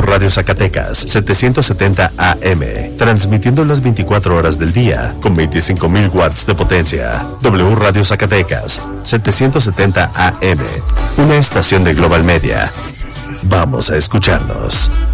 Radio Zacatecas, 770 AM, transmitiendo las 24 horas del día, con 25,000 watts de potencia. W Radio Zacatecas, 770 AM, una estación de Global Media. Vamos a escucharnos.